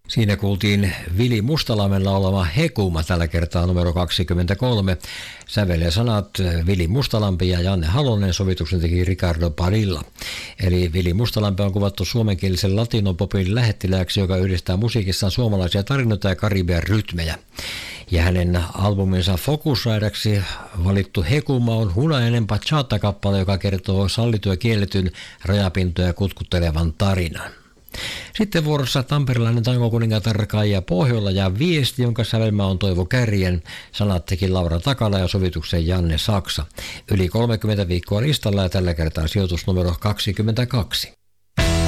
Siinä kuultiin Vili Mustalammen laulama Hekuma, tällä kertaa numero 23. Sävel ja sanat Vili Mustalampi ja Janne Halonen, sovituksen teki Ricardo Parilla. Eli Vili Mustalampi on kuvattu suomenkielisen latinopopin lähettilääksi, joka yhdistää musiikissaan suomalaisia tarinoita ja karibian rytmejä. Ja hänen albuminsa Focusridaksi valittu Hekuma on hunainen bachata-kappale, joka kertoo sallitun ja kielletyn rajapintoja kutkuttelevan tarinan. Sitten vuorossa tamperilainen tangokuningatar Kaija Pohjola ja viesti, jonka sävelmä on Toivo Kärjen, sanat teki Laura Takala ja sovituksen Janne Saksa. Yli 30 viikkoa listalla ja tällä kertaa sijoitus numero 22.